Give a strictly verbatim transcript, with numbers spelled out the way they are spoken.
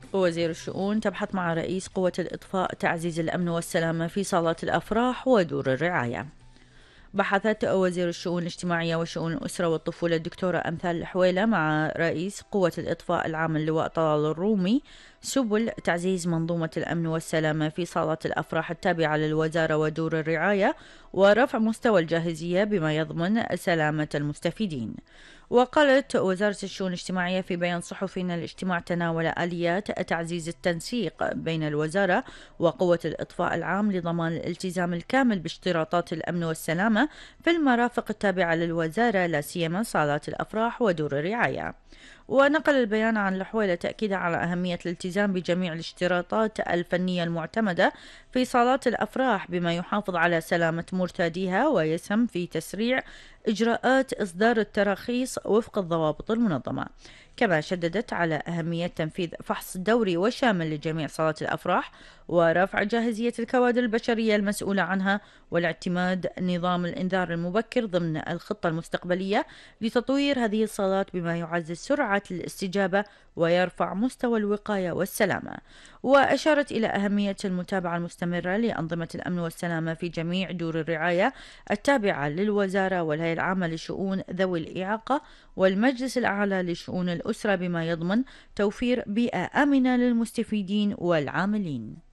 وزير الشؤون تبحث مع رئيس قوة الإطفاء تعزيز الأمن والسلامة في صالات الأفراح ودور الرعاية. بحثت وزير الشؤون الاجتماعية وشؤون الأسرة والطفولة الدكتورة أمثال الحويلة مع رئيس قوة الإطفاء العام اللواء طلال الرومي سبل تعزيز منظومة الأمن والسلامة في صالات الأفراح التابعة للوزارة ودور الرعاية ورفع مستوى الجاهزية بما يضمن سلامة المستفيدين. وقالت وزارة الشؤون الاجتماعية في بيان صحفي أن الاجتماع تناول آليات تعزيز التنسيق بين الوزارة وقوة الإطفاء العام لضمان الالتزام الكامل باشتراطات الأمن والسلامة في المرافق التابعة للوزارة لا سيما صالات الأفراح ودور الرعاية. ونقل البيان عن الحويلة تأكيدا على أهمية الالتزام بجميع الاشتراطات الفنية المعتمدة في صالات الأفراح بما يحافظ على سلامة مرتاديها ويسهم في تسريع إجراءات إصدار التراخيص وفق الضوابط المنظمة. كما شددت على أهمية تنفيذ فحص دوري وشامل لجميع صالات الأفراح ورفع جاهزية الكوادر البشرية المسؤولة عنها والاعتماد نظام الإنذار المبكر ضمن الخطة المستقبلية لتطوير هذه الصالات بما يعزز سرعة الاستجابة ويرفع مستوى الوقاية والسلامة. وأشارت إلى أهمية المتابعة المستمرة لأنظمة الأمن والسلامة في جميع دور الرعاية التابعة للوزارة والهيئة العامة لشؤون ذوي الإعاقة والمجلس الأعلى لشؤون الأسرة بما يضمن توفير بيئة آمنة للمستفيدين والعاملين.